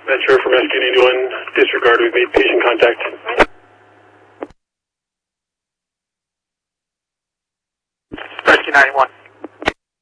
Ventura from Rescue 91, disregard, we've made patient contact. Rescue 91.